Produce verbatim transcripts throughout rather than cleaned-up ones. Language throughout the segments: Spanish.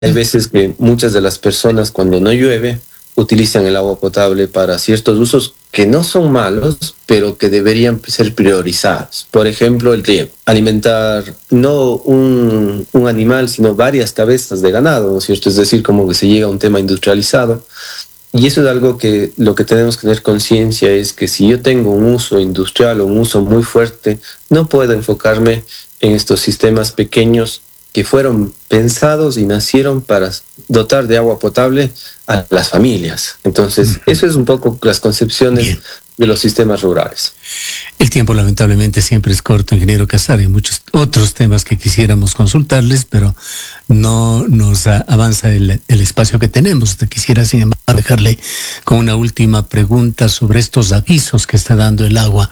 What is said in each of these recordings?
Hay veces que muchas de las personas cuando no llueve utilizan el agua potable para ciertos usos que no son malos, pero que deberían ser priorizados. Por ejemplo, el riego. Alimentar no un, un animal, sino varias cabezas de ganado, ¿no es cierto? Es decir, como que se llega a un tema industrializado. Y eso es algo que lo que tenemos que tener conciencia es que si yo tengo un uso industrial o un uso muy fuerte, no puedo enfocarme en estos sistemas pequeños que fueron pensados y nacieron para dotar de agua potable a las familias. Entonces, eso es un poco las concepciones Bien. de los sistemas rurales. El tiempo lamentablemente siempre es corto, ingeniero Casar. Hay muchos otros temas que quisiéramos consultarles, pero no nos avanza el, el espacio que tenemos. Te quisiera, sin embargo, dejarle con una última pregunta sobre estos avisos que está dando el agua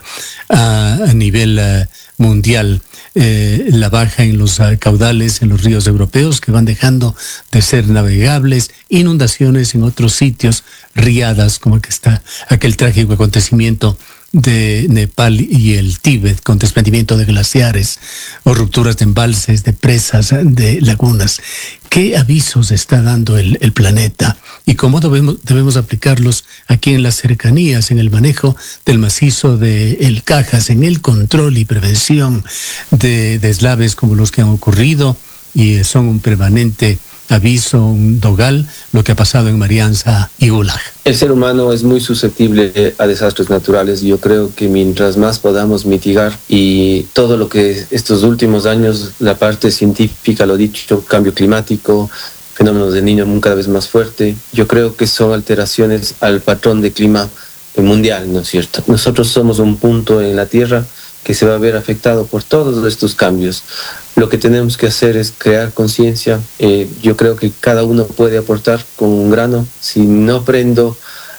a, a nivel uh, mundial. Eh, la baja en los uh, caudales en los ríos europeos que van dejando de ser navegables, inundaciones en otros sitios, riadas como el que está aquel trágico acontecimiento de Nepal y el Tíbet con desprendimiento de glaciares o rupturas de embalses, de presas, de lagunas. ¿Qué avisos está dando el, el planeta y cómo debemos, debemos aplicarlos aquí en las cercanías, en el manejo del macizo de El Cajas, en el control y prevención de deslaves como los que han ocurrido y son un permanente aviso, un dogal, lo que ha pasado en Marianza y Gulag? El ser humano es muy susceptible a desastres naturales y yo creo que mientras más podamos mitigar y todo lo que estos últimos años, la parte científica lo ha dicho, cambio climático, fenómenos del Niño cada vez más fuerte, yo creo que son alteraciones al patrón de clima mundial, ¿no es cierto? Nosotros somos un punto en la Tierra que se va a ver afectado por todos estos cambios. Lo que tenemos que hacer es crear conciencia. Eh, yo creo que cada uno puede aportar con un grano. Si no prendo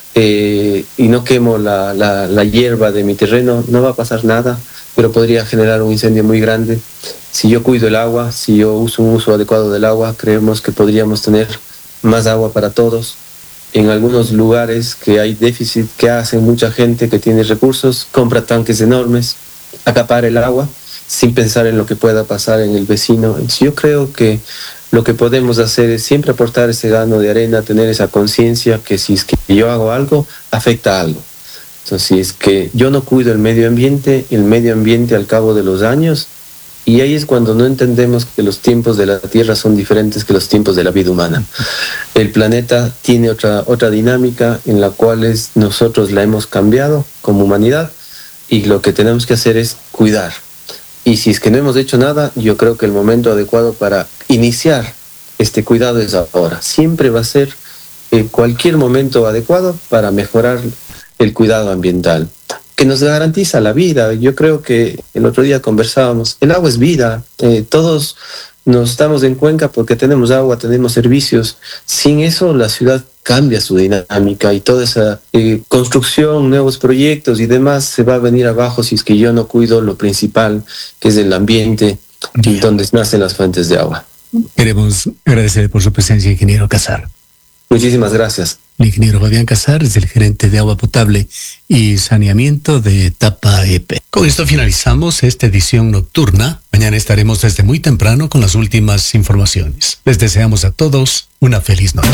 eh, y no quemo la, la, la hierba de mi terreno, no va a pasar nada, pero podría generar un incendio muy grande. Si yo cuido el agua, si yo uso un uso adecuado del agua, creemos que podríamos tener más agua para todos. En algunos lugares que hay déficit, que hacen mucha gente que tiene recursos, compra tanques enormes, acapara el agua sin pensar en lo que pueda pasar en el vecino. Entonces, yo creo que lo que podemos hacer es siempre aportar ese grano de arena, tener esa conciencia que si es que yo hago algo, afecta a algo. Entonces, si es que yo no cuido el medio ambiente, el medio ambiente al cabo de los años, y ahí es cuando no entendemos que los tiempos de la Tierra son diferentes que los tiempos de la vida humana. El planeta tiene otra, otra dinámica en la cual es, nosotros la hemos cambiado como humanidad, y lo que tenemos que hacer es cuidar. Y si es que no hemos hecho nada, yo creo que el momento adecuado para iniciar este cuidado es ahora. Siempre va a ser eh, cualquier momento adecuado para mejorar el cuidado ambiental, que nos garantiza la vida. Yo creo que el otro día conversábamos, el agua es vida, eh, todos nos estamos en Cuenca porque tenemos agua, tenemos servicios. Sin eso la ciudad cambia su dinámica y toda esa eh, construcción, nuevos proyectos y demás se va a venir abajo si es que yo no cuido lo principal, que es el ambiente y donde nacen las fuentes de agua. Queremos agradecer por su presencia, ingeniero Casar. Muchísimas gracias. El ingeniero Fabián Casar es el gerente de agua potable y saneamiento de Etapa E P. Con esto finalizamos esta edición nocturna. Mañana estaremos desde muy temprano con las últimas informaciones. Les deseamos a todos una feliz noche.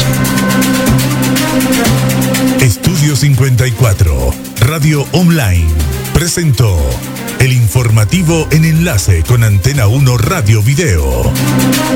Estudio cincuenta y cuatro, Radio Online, presentó el informativo en enlace con Antena uno Radio Video.